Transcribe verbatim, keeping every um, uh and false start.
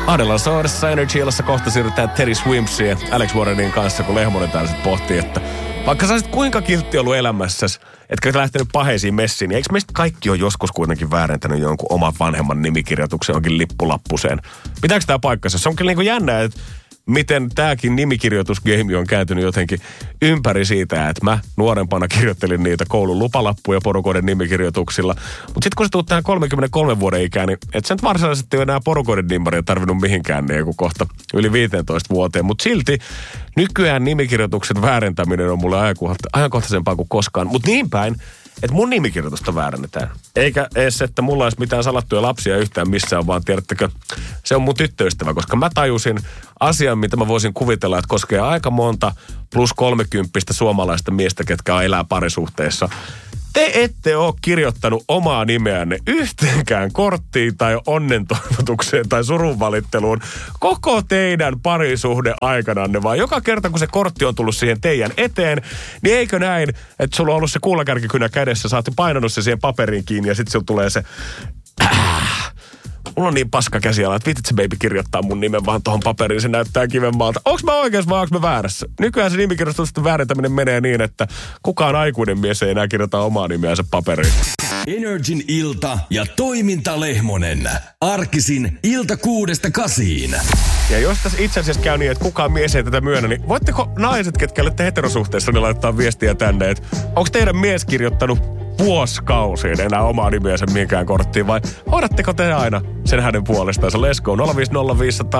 Adellaan soodassa Energy-illassa kohta siirrytään Teddy Swimpsiin ja Alex Warrenin kanssa, kun Lehmonen täällä sitten pohtii, että vaikka sä olisit kuinka kiltti ollut elämässäsi, etkä lähtenyt paheisiin messiin, niin eikö meistä kaikki ole joskus kuitenkin väärentänyt jonkun oman vanhemman nimikirjoituksen jonkin lippulappuseen? Pitääkö tää paikkansa? Se on kyllä niin kuin jännä, että miten tääkin nimikirjoitusgame on kääntynyt jotenkin ympäri siitä, että mä nuorempana kirjoittelin niitä koulun lupalappuja porukoiden nimikirjoituksilla. Mutta sitten kun sä tuut tähän kolmekymmentäkolme vuoden ikään, niin et sä nyt varsinaisesti ole enää porukoiden nimmaria tarvinnut mihinkään niin kuin kohta yli viisitoista vuoteen. Mutta silti nykyään nimikirjoituksen väärentäminen on mulle ajankohtaisempaa kuin koskaan. Mutta niin päin, että mun nimikirjoitusta väärännetään. Eikä edes, että mulla olisi mitään salattuja lapsia yhtään missään, vaan tiedättekö, se on mun tyttöystävä, koska mä tajusin asian, mitä mä voisin kuvitella, että koskee aika monta plus kolmekymppistä suomalaista miestä, ketkä elää parisuhteessa. Te ette ole kirjoittanut omaa nimeänne yhteenkään korttiin tai onnentoivotukseen tai surunvalitteluun koko teidän parisuhde aikananne, vaan joka kerta, kun se kortti on tullut siihen teidän eteen, niin eikö näin, että sulla on ollut se kuulakärkikynä kädessä, sä oot painanut se siihen paperiin kiinni ja sitten sulla tulee se äh, mulla on niin paska käsiala, että viitit se baby kirjoittaa mun nimen vaan tohon paperiin, se näyttää kivemmaalta. Onks mä oikeassa vai onks mä väärässä? Nykyään se nimikirjoitusten väärentäminen menee niin, että kukaan aikuinen mies ei enää kirjoita omaa nimeänsä paperiin. Energin ilta ja toiminta Lehmonen. Arkisin ilta kuudesta kasiin. Ja jos tässä itse asiassa käy niin, että kukaan mies ei tätä myönnä, niin voitteko naiset, ketkä olette heterosuhteessa, niin laittaa viestiä tänne, että onko teidän mies kirjoittanut vuosikausiin enää omaa nimeänsä mihinkään korttiin vai hoidatteko te aina sen hänen puolestaan? Let's go nolla viisi nolla viisi